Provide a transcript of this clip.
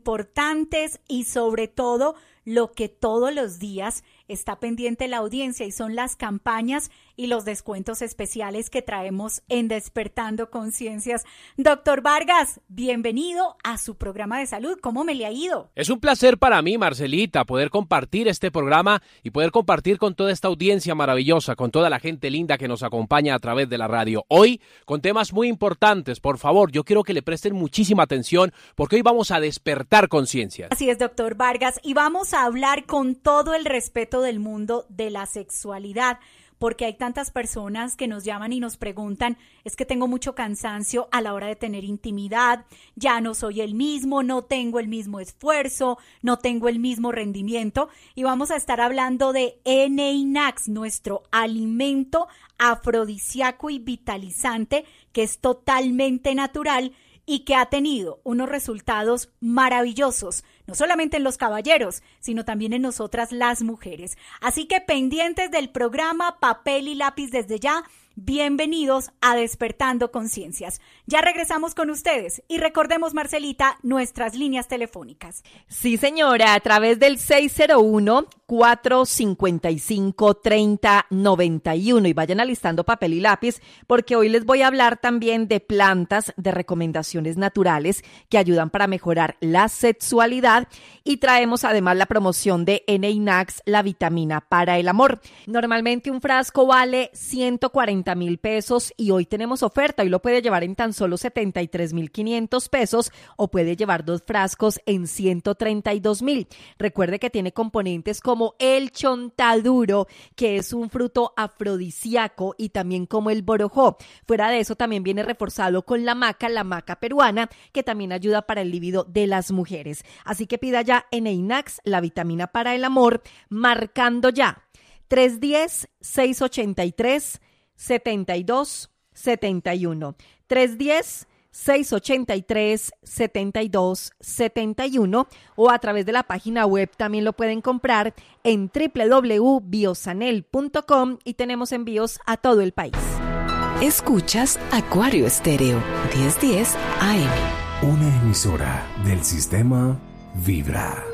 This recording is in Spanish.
importantes y sobre todo lo que todos los días está pendiente la audiencia y son las campañas y los descuentos especiales que traemos en Despertando Conciencias. Doctor Vargas, bienvenido a su programa de salud. ¿Cómo me le ha ido? Es un placer para mí, Marcelita, poder compartir este programa y poder compartir con toda esta audiencia maravillosa, con toda la gente linda que nos acompaña a través de la radio. Hoy, con temas muy importantes, por favor, yo quiero que le presten muchísima atención porque hoy vamos a despertar conciencias. Así es, doctor Vargas, y vamos a hablar con todo el respeto del mundo de la sexualidad, porque hay tantas personas que nos llaman y nos preguntan, es que tengo mucho cansancio a la hora de tener intimidad, ya no soy el mismo, no tengo el mismo esfuerzo, no tengo el mismo rendimiento, y vamos a estar hablando de N-Inax, nuestro alimento afrodisíaco y vitalizante, que es totalmente natural y que ha tenido unos resultados maravillosos, no solamente en los caballeros, sino también en nosotras las mujeres. Así que pendientes del programa, papel y lápiz desde ya. Bienvenidos a Despertando Conciencias. Ya regresamos con ustedes y recordemos, Marcelita, nuestras líneas telefónicas. Sí, señora, a través del 601-455-3091 y vayan alistando papel y lápiz porque hoy les voy a hablar también de plantas, de recomendaciones naturales que ayudan para mejorar la sexualidad y traemos además la promoción de N-Inax, la vitamina para el amor. Normalmente un frasco vale 140,000 pesos y hoy tenemos oferta. Hoy lo puede llevar en tan solo 73,500 pesos o puede llevar 2 frascos en 132,000. Recuerde que tiene componentes como el chontaduro, que es un fruto afrodisíaco, y también como el borojó. Fuera de eso también viene reforzado con la maca peruana, que también ayuda para el libido de las mujeres. Así que pida ya N-Inax, la vitamina para el amor, marcando ya 310-683-7271. 310-683-7271 o a través de la página web también lo pueden comprar en www.biosanel.com y tenemos envíos a todo el país. Escuchas Acuario Estéreo 1010 AM. Una emisora del sistema Vibra.